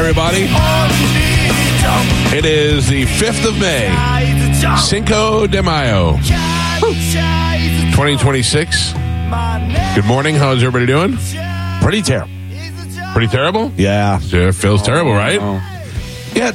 everybody. It is the 5th of May, Cinco de Mayo, 2026. Good morning. How's everybody doing? Pretty terrible. Pretty terrible? Yeah. It feels terrible, right? Yeah,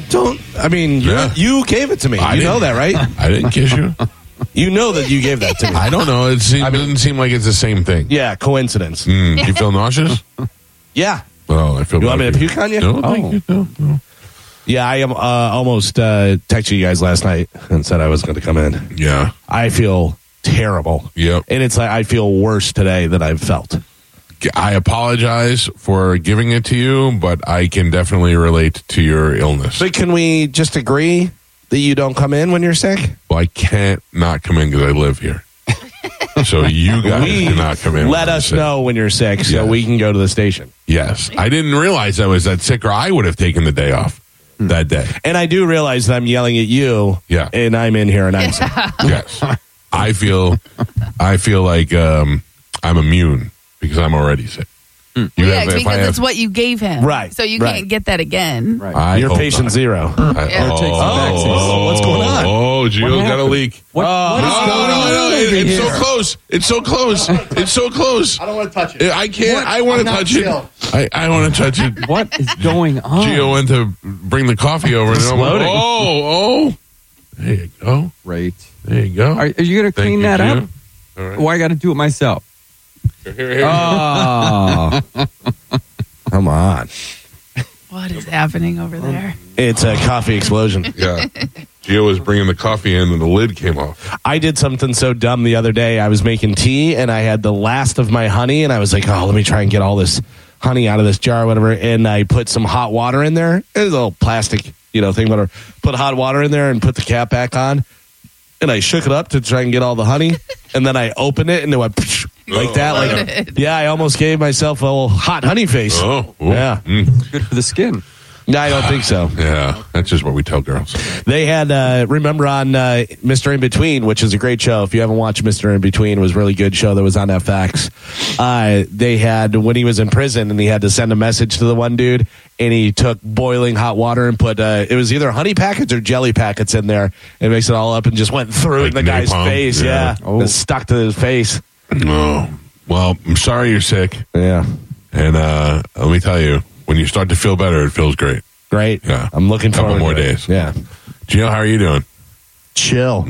you gave it to me. You know that, right? I didn't kiss you. You know that you gave that to me. I don't know. It doesn't seem like it's the same thing. Yeah, coincidence. Do you feel nauseous? Yeah. Well, I feel. You want me to puke on you? No, thank you. No. Yeah, I am almost texted you guys last night and said I was going to come in. Yeah. I feel terrible. Yep. And it's like I feel worse today than I've felt. I apologize for giving it to you, but I can definitely relate to your illness. But can we just agree that you don't come in when you're sick? Well, I can't not come in because I live here. So you guys do not come in. Let us know when you're sick so we can go to the station. Yes. I didn't realize I was that sick, or I would have taken the day off that day. And I do realize that I'm yelling at you. Yeah. And I'm in here and I'm sick. Yes. I feel like I'm immune because I'm already sick. Because it's what you gave him. Right. So you can't get that again. Right. You're patient zero. What's going on? Oh, Gio's got a leak. What is It's so close. It's so close. It's so close. I don't want to touch it. I can't. I want to touch it. I want to touch it. What is going on? Gio went to bring the coffee over. And I'm like, oh. There you go. Right. There you go. Are you going to clean that Gio. up? All right. Or I got to do it myself? Here. Oh. Come on. What is happening over there? It's a coffee explosion. Yeah. Gio was bringing the coffee in and the lid came off. I did something so dumb the other day. I was making tea and I had the last of my honey and I was like, let me try and get all this honey out of this jar or whatever. And I put some hot water in there. It was a little plastic, thing, whatever. Put hot water in there and put the cap back on. And I shook it up to try and get all the honey. And then I opened it and it went like that. I almost gave myself a little hot honey face. Oh. Yeah. Good for the skin. No, I don't think so. Yeah. That's just what we tell girls. They had, remember on Mr. In Between, which is a great show. If you haven't watched Mr. In Between, it was a really good show that was on FX. They had, when he was in prison and he had to send a message to the one dude, and he took boiling hot water and put, it was either honey packets or jelly packets in there and mixed it all up and just went through Like the guy's napalm? face. Yeah. Oh. It stuck to his face. Oh. Well, I'm sorry you're sick. Yeah. And let me tell you, when you start to feel better, it feels great. Great. Yeah. I'm looking forward Couple more to it. days. Yeah. Gio, how are you doing? Chill.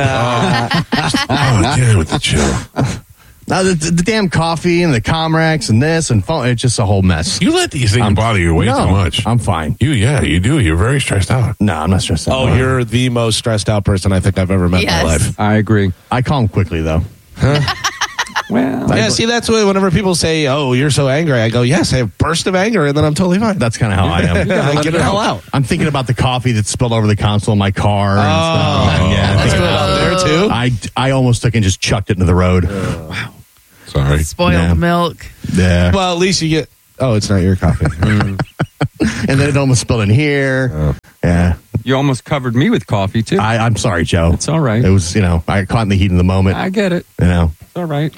Oh, damn with the chill. Now, the damn coffee and the Comrex and this and phone, it's just a whole mess. You let these things bother you way too much. I'm fine. You do. You're very stressed out. No, I'm not stressed out. Oh, you're the most stressed out person I think I've ever met in my life. I agree. I calm quickly, though. Well, Yeah, see, that's why whenever people say, "Oh, you're so angry," I go, "Yes, I have a burst of anger," and then I'm totally fine. That's kind of how I am. I get the hell out. I'm thinking about the coffee that spilled over the console in my car. And stuff. Yeah, That's good out there too. I almost took and just chucked it into the road. Wow. Sorry. Spoiled milk. Yeah. Well, at least you get. Oh, it's not your coffee. And then it almost spilled in here. Yeah. you almost covered me with coffee, too. I'm sorry, Joe. It's all right. It was, I got caught in the heat of the moment. I get it. It's all right.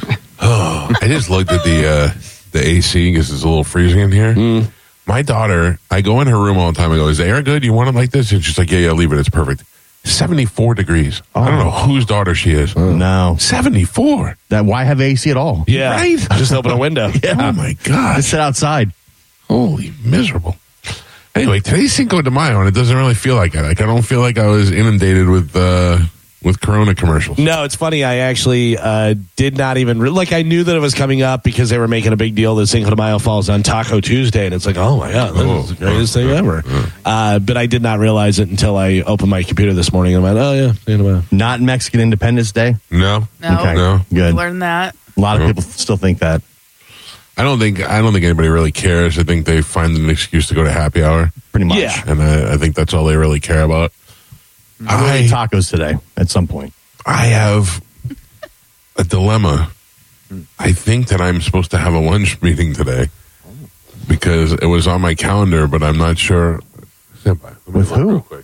I just looked at the AC because it's a little freezing in here. My daughter, I go in her room all the time. I go, "Is the air good? You want it like this?" And she's like, "Yeah, leave it. It's perfect." 74 degrees. I don't know whose daughter she is. No. 74. Why have AC at all? Yeah. Right? Just open a window. Yeah. Oh, my God. Just sit outside. Holy miserable. Anyway, today's Cinco de Mayo, and it doesn't really feel like it. Like, I don't feel like I was inundated with Corona commercials. No, it's funny. I actually did not even I knew that it was coming up because they were making a big deal that Cinco de Mayo falls on Taco Tuesday, and it's like, oh my God, this is the greatest thing ever. But I did not realize it until I opened my computer this morning and went, oh yeah, Cinco de Mayo. Not Mexican Independence Day? No. No. Okay. No. Good. Learn that. A lot of people still think that. I don't think anybody really cares. I think they find an excuse to go to happy hour. Pretty much. Yeah. And I think that's all they really care about. I'm going to eat tacos today at some point. I have a dilemma. I think that I'm supposed to have a lunch meeting today because it was on my calendar, but I'm not sure. Stand by. Let me With look who? real quick.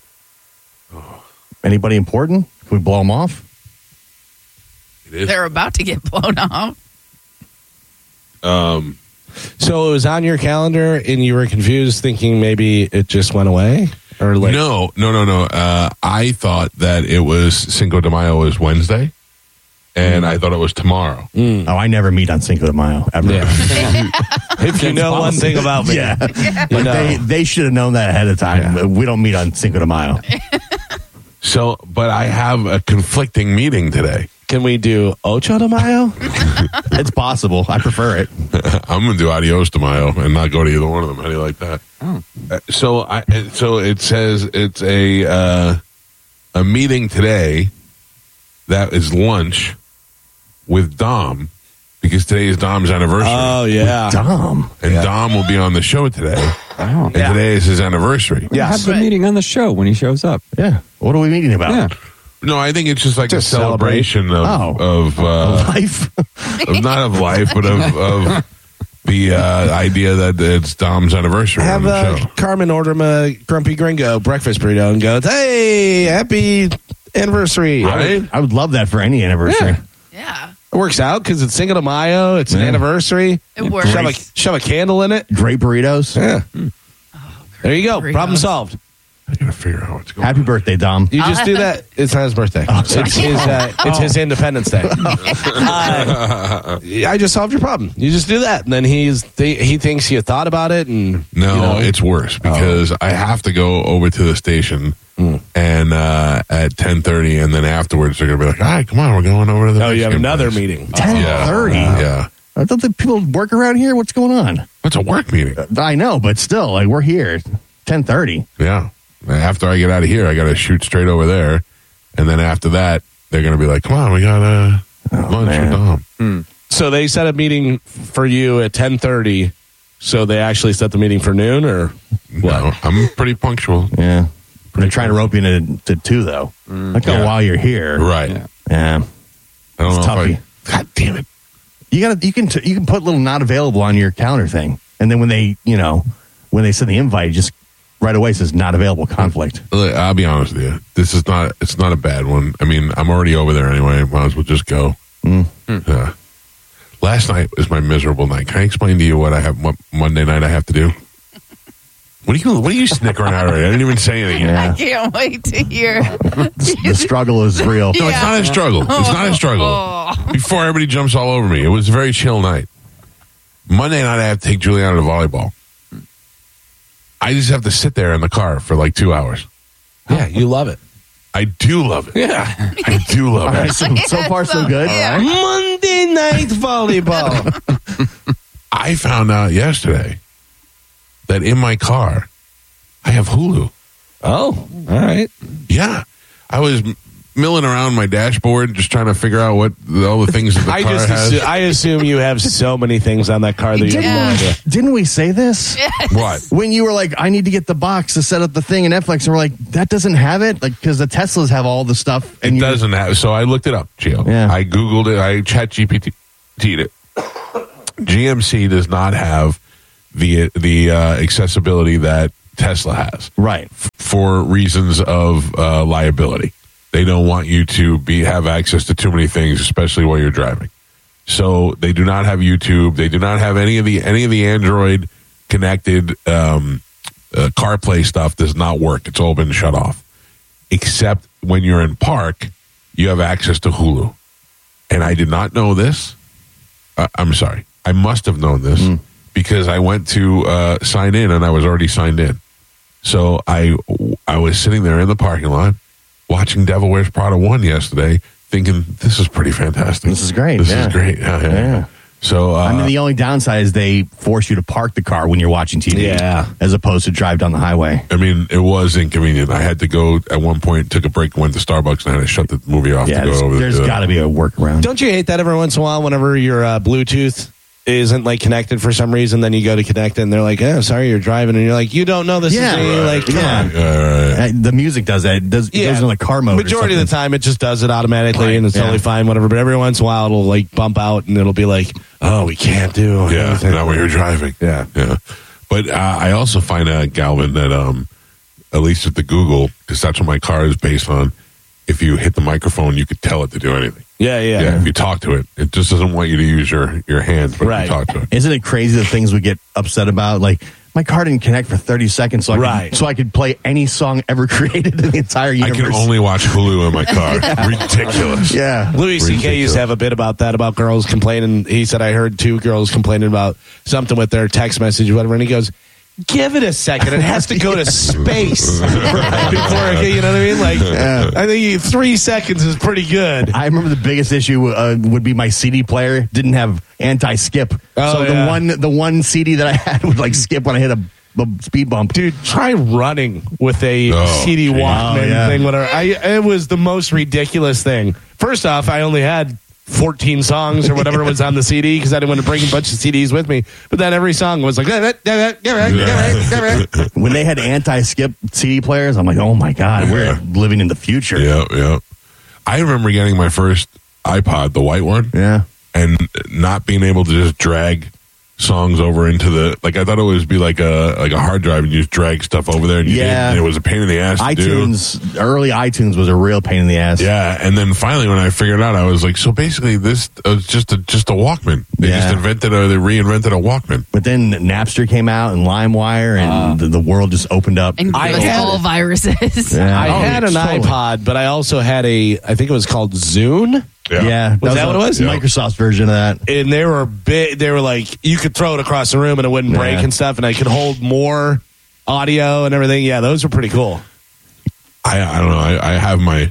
Anybody important? Can we blow them off? It is. They're about to get blown off. So it was on your calendar, and you were confused, thinking maybe it just went away, or like No. I thought that it was Cinco de Mayo was Wednesday, and I thought it was tomorrow. Oh, I never meet on Cinco de Mayo ever. Yeah. If you know one thing about me, Yeah. you Like know. they should have known that ahead of time. We don't meet on Cinco de Mayo. So, but I have a conflicting meeting today. Can we do Ocho de Mayo? It's possible. I prefer it. I'm going to do Adios de Mayo and not go to either one of them. How do you like that? Oh. So it says it's a meeting today that is lunch with Dom because today is Dom's anniversary. Oh yeah. Dom. And Dom will be on the show today. Oh. And today is his anniversary. Yeah. Have the meeting on the show when he shows up. Yeah. What are we meeting about? Yeah. No, I think it's just like Just a celebration of Life. not of life, but of the idea that it's Dom's anniversary on Have the show. Carmen order him a Grumpy Gringo breakfast burrito and go, hey, happy anniversary. Right? I would love that for any anniversary. Yeah. Yeah. It works out because it's Cinco de Mayo. It's an Yeah. anniversary. It works. Shove a candle in it. Great burritos. Yeah. There you go. Burritos. Problem solved. I gotta figure out what's going Happy on. birthday, Dom. You just do that. It's not his birthday. It's his Independence Day. I just solved your problem. You just do that, and then he thinks you thought about it, and No, you know, it's worse because I have to go over to the station and at 10:30, and then afterwards they're gonna be like, "All right, come on, we're going over to the." Oh, you have Mexican another place." meeting. 10:30. Yeah, I thought the people work around here. What's going on? it's a work meeting. I know, but still, like we're here. 10:30. Yeah, after I get out of here, I got to shoot straight over there, and then after that, they're gonna be like, "Come on, we got lunch man. with Dom." So they set a meeting for you at 10:30. So they actually set the meeting for noon, or No, I'm pretty punctual. Yeah. They're trying to rope you into 2, though. Like, Yeah. while you're here. Right. Yeah. Yeah. I don't It's know toughy. if God damn it. You can put little not available on your calendar thing, and then when they send the invite, just right away says not available, conflict. Look, I'll be honest with you. It's not a bad one. I mean, I'm already over there anyway. Might as well just go. Yeah. Last night was my miserable night. Can I explain to you what Monday night I have to do? What are you snickering at already? I didn't even say anything yet. I can't wait to hear. The struggle is real. No, it's not a struggle. It's not a struggle. Before everybody jumps all over me, it was a very chill night. Monday night, I have to take Juliana to volleyball. I just have to sit there in the car for like 2 hours. yeah, you love it. I do love it. Yeah. I do love All right, it. so far, so good. Yeah. Monday night volleyball. I found out yesterday that in my car, I have Hulu. Oh, all right. Yeah. I was milling around my dashboard just trying to figure out what all the things that the car has. I assume you have so many things on that car that you have no idea. Didn't we say this? What? When you were like, I need to get the box to set up the thing in Netflix, and we're like, that doesn't have it? Like, because the Teslas have all the stuff. It And doesn't have. So I looked it up, Gio. Yeah. I Googled it. I chat GPT'd it. GMC does not have the accessibility that Tesla has. Right. For reasons of liability. They don't want you to have access to too many things, especially while you're driving. So they do not have YouTube. They do not have any of the Android connected CarPlay stuff. Does not work. It's all been shut off. Except when you're in park, you have access to Hulu. And I did not know this. I'm sorry. I must have known this because I went to sign in and I was already signed in. So I was sitting there in the parking lot watching Devil Wears Prada 1 yesterday, thinking, this is pretty fantastic. This is great. This Yeah. is great. Yeah. So, I mean, the only downside is they force you to park the car when you're watching TV. Yeah. As opposed to drive down the highway. I mean, it was inconvenient. I had to go at one point, took a break, went to Starbucks, and I had to shut the movie off Yeah, to go over there's there. got to be a workaround. Don't you hate that every once in a while whenever your Bluetooth isn't like connected for some reason, then you go to connect it and they're like, oh, sorry, you're driving, and you're like, you don't know this Yeah, is me. right. Like, come Yeah. on. The music does that. It goes in like car mode. Majority or of the something. time, it just does it automatically, Right, and it's yeah. totally fine, whatever. But every once in a while, it'll like bump out, and it'll be like, oh, we can't do Yeah, anything. not when you're driving. Yeah. Yeah. But I also find out, Galvin, that at least with the Google, because that's what my car is based on, if you hit the microphone, you could tell it to do anything. Yeah. Yeah, if you talk to it, it just doesn't want you to use your hands, but if Right. you talk to it. Isn't it crazy the things we get upset about? Like, my car didn't connect for 30 seconds, so I could play any song ever created in the entire I universe. can only watch Hulu in my car. Ridiculous. Yeah. Louis C.K. used Ridiculous. to have a bit about that, about girls complaining. He said, I heard 2 girls complaining about something with their text message or whatever, and he goes, give it a second. It has to go to space before, you know what I mean? Like, I think 3 seconds is pretty good. I remember the biggest issue would be my CD player didn't have anti-skip. Oh, So yeah. the one CD that I had would like skip when I hit a speed bump. Dude, try running with a Oh, CD geez. Walkman Oh, yeah. thing, whatever. It was the most ridiculous thing. First off, I only had 14 songs or whatever was on the CD because I didn't want to bring a bunch of CDs with me. But then every song was like, When they had anti-skip CD players, I'm like, oh my God, we're living in the future. Yeah. I remember getting my first iPod, the white one, Yeah. and not being able to just drag songs over into the, like, I thought it would be like a hard drive and you just drag stuff over there, and you Yeah. did, and it was a pain in the ass to do. Early iTunes was a real pain in the ass. Yeah, and then finally when I figured it out, I was like, so basically this was just a Walkman. They Yeah. just they reinvented a Walkman. But then Napster came out and LimeWire, and the world just opened up. And I give us had all it. viruses. Yeah. I Oh, had an totally. iPod, but I also had I think it was called Zune. Yeah. Was that what it was? Microsoft's version of that. And they were big. They were like, you could throw it across the room and it wouldn't break Yeah. and stuff. And I could hold more audio and everything. Yeah, those were pretty cool. I don't know. I have my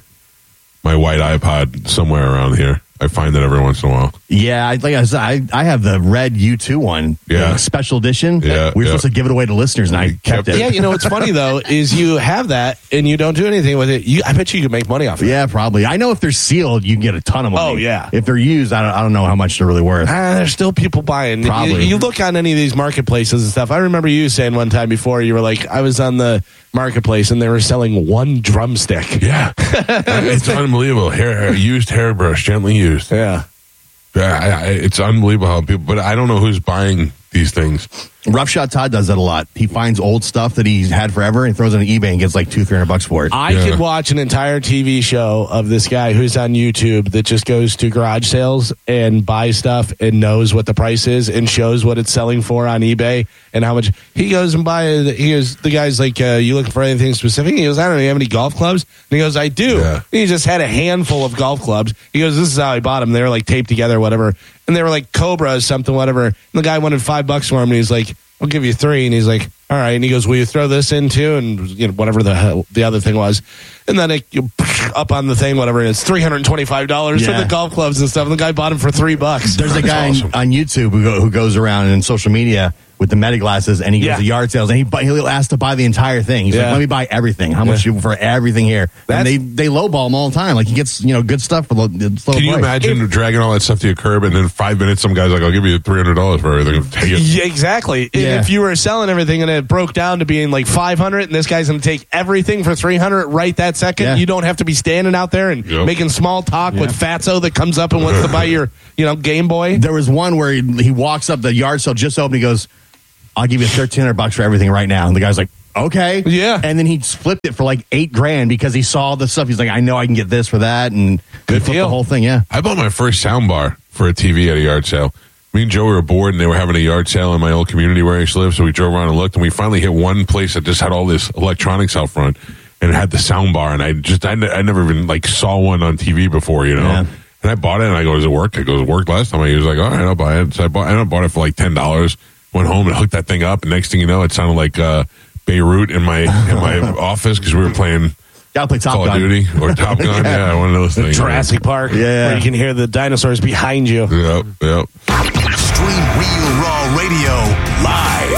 white iPod somewhere around here. I find it every once in a while. Yeah, like I said, I have the red U2 one, Yeah. the special edition. Yeah, we were yeah. supposed to give it away to listeners, and I kept it. Yeah, you know what's funny though is you have that and you don't do anything with it. I bet you could make money off it. Yeah, probably. I know if they're sealed, you can get a ton of money. Oh, yeah. If they're used, I don't know how much they're really worth. There's still people buying. Probably. You look on any of these marketplaces and stuff. I remember you saying one time before, you were like, I was on the marketplace and they were selling one drumstick. Yeah, it's unbelievable. Used hairbrush, gently used. Yeah. Yeah, it's unbelievable how people. But I don't know who's buying these things. Roughshot Todd does that a lot. He finds old stuff that he's had forever and throws it on eBay and gets like $200-300 for it. I could watch an entire TV show of this guy who's on YouTube that just goes to garage sales and buys stuff and knows what the price is and shows what it's selling for on eBay and how much he goes and buys. The guy's like, you looking for anything specific? He goes, I don't know, you have any golf clubs? And he goes, I do. Yeah. And he just had a handful of golf clubs. He goes, this is how I bought them. They were like taped together or whatever. And they were like Cobras, something, whatever. And the guy wanted $5 for him and he's like, I'll give you 3. And he's like, all right. And he goes, will you throw this in too? And you know, whatever the hell the other thing was. And then up on the thing, whatever, it's $325 for Yeah. the golf clubs and stuff. And the guy bought them for $3. There's a guy awesome. on YouTube who goes around in social media with the meta glasses, and he goes Yeah. to yard sales, and he'll ask to buy the entire thing. He's Yeah. like, let me buy everything. How much you for everything here? And That's- they lowball him all the time. Like, he gets good stuff for the slow Can you price. imagine dragging all that stuff to your curb and in 5 minutes some guy's like, I'll give you $300 for everything. Take it. Yeah, exactly. And Yeah. if you were selling everything and it broke down to being like 500 and this guy's going to take everything for 300 right that second, Yeah. you don't have to be standing out there and Yep. making small talk with Fatso that comes up and wants to buy your, Game Boy. There was one where he walks up, the yard sale just opened. He goes, I'll give you $1,300 for everything right now. And the guy's like, okay. Yeah. And then he flipped it for like $8,000 because he saw all the stuff. He's like, I know I can get this for that. And Good he flipped deal. the whole thing. Yeah. I bought my first sound bar for a TV at a yard sale. Me and Joe were bored and they were having a yard sale in my old community where I used to live. So we drove around and looked and we finally hit one place that just had all this electronics out front and it had the sound bar. And I never even like saw one on TV before, Yeah. And I bought it and I go, does it work? It goes, it worked last time. He was like, all right, I'll buy it. So I bought it for like $10. Went home and hooked that thing up. And next thing you know, it sounded like Beirut in my office because we were playing Gotta play Top Call Gun. of Duty or Top Gun. yeah, one of those things. Jurassic Park, Yeah. where you can hear the dinosaurs behind you. Yep. Stream Real Raw Radio live.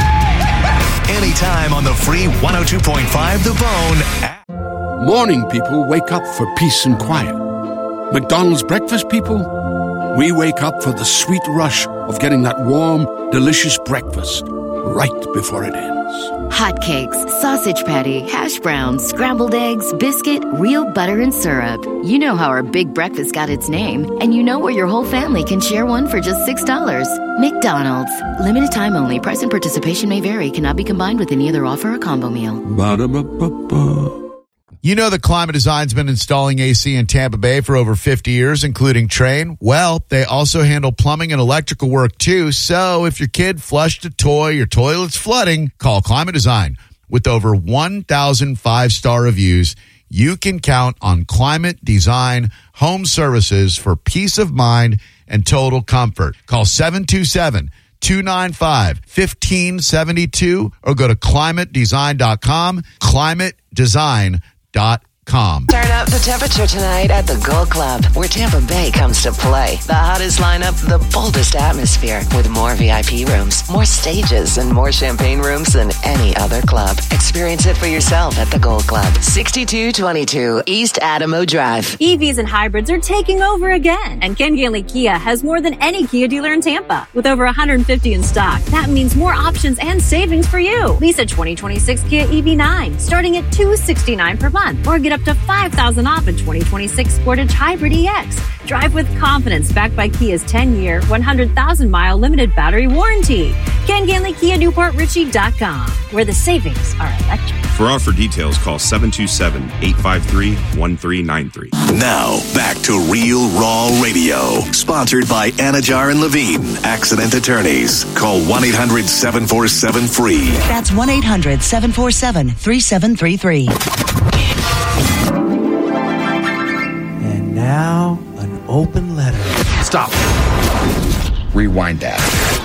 Anytime on the free 102.5 The Bone app. Morning people wake up for peace and quiet. McDonald's breakfast people, we wake up for the sweet rush of getting that warm, delicious breakfast right before it ends. Hotcakes, sausage patty, hash browns, scrambled eggs, biscuit, real butter and syrup. You know how our big breakfast got its name, and you know where your whole family can share one for just $6. McDonald's. Limited time only. Price and participation may vary. Cannot be combined with any other offer or combo meal. Ba-da-ba-ba-ba. You know that Climate Design's been installing AC in Tampa Bay for over 50 years, including Trane. Well, they also handle plumbing and electrical work too. So if your kid flushed a toy, your toilet's flooding, call Climate Design. With over 1,000 five-star reviews, you can count on Climate Design Home Services for peace of mind and total comfort. Call 727-295-1572 or go to climatedesign.com, climatedesign.com. Turn up the temperature tonight at the Gold Club, where Tampa Bay comes to play. The hottest lineup, the boldest atmosphere, with more VIP rooms, more stages, and more champagne rooms than any other club. Experience it for yourself at the Gold Club, 6222 East Adamo Drive. EVs and hybrids are taking over again, and Ken Ganley Kia has more than any Kia dealer in Tampa, with over 150 in stock. That means more options and savings for you. Lease a 2026 Kia EV9, starting at $269 per month, or get up to $5,000 off a 2026 Sportage Hybrid EX. Drive with confidence, backed by Kia's 10-year, 100,000-mile limited battery warranty. Ken Ganley Kia, NewportRichie.com, where the savings are electric. For offer details, call 727-853-1393. Now, back to Real Raw Radio, sponsored by Anajar and Levine, Accident Attorneys. Call 1-800-747-FREE. That's 1-800-747-3733. And now, an open letter. Stop. Rewind that.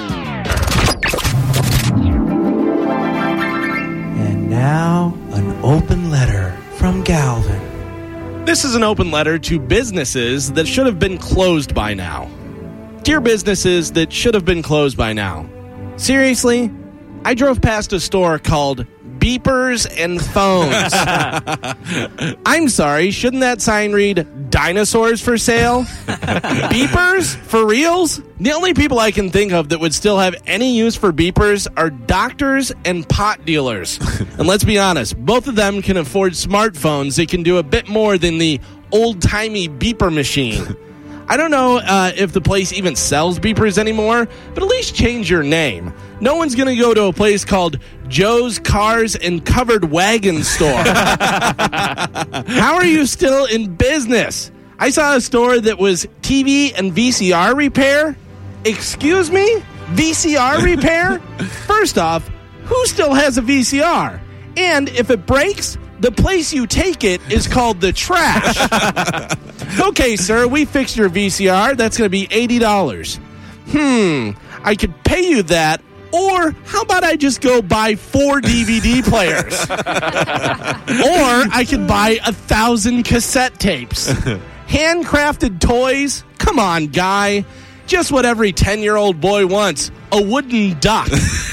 And now, an open letter from Galvin. This is an open letter to businesses that should have been closed by now. Dear businesses that should have been closed by now. Seriously, I drove past a store called Beepers and Phones. I'm sorry, shouldn't that sign read dinosaurs for sale? Beepers? For reals? The only people I can think of that would still have any use for beepers are doctors and pot dealers. And let's be honest, both of them can afford smartphones that can do a bit more than the old-timey beeper machine. I don't know if the place even sells beepers anymore, but at least change your name. No one's going to go to a place called Joe's Cars and Covered Wagon Store. How are you still in business? I saw a store that was TV and VCR repair. Excuse me? VCR repair? First off, who still has a VCR? And if it breaks, the place you take it is called the trash. Okay, sir, we fixed your VCR. That's going to be $80. I could pay you that. Or how about I just go buy 4 DVD players? Or I could buy 1,000 cassette tapes. Handcrafted toys? Come on, guy. Just what every 10-year-old boy wants. A wooden duck.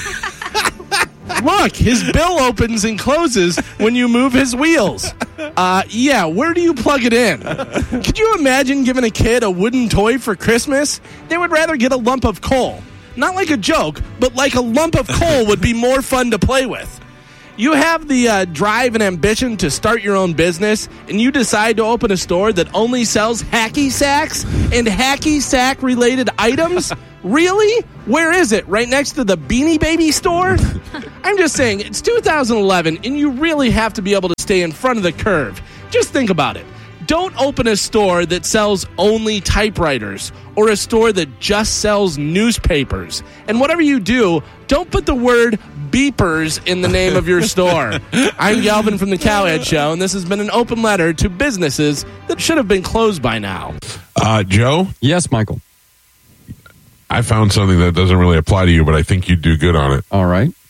Look, his bill opens and closes when you move his wheels. Yeah, where do you plug it in? Could you imagine giving a kid a wooden toy for Christmas? They would rather get a lump of coal. Not like a joke, but like a lump of coal would be more fun to play with. You have the drive and ambition to start your own business, and you decide to open a store that only sells hacky sacks and hacky sack related items? Really? Where is it? Right next to the Beanie Baby store? I'm just saying, it's 2011, and you really have to be able to stay in front of the curve. Just think about it. Don't open a store that sells only typewriters or a store that just sells newspapers. And whatever you do, don't put the word beepers in the name of your store. I'm Galvin from the Cowhead Show, and this has been an open letter to businesses that should have been closed by now. Joe? Yes, Michael. I found something that doesn't really apply to you, but I think you'd do good on it. All right.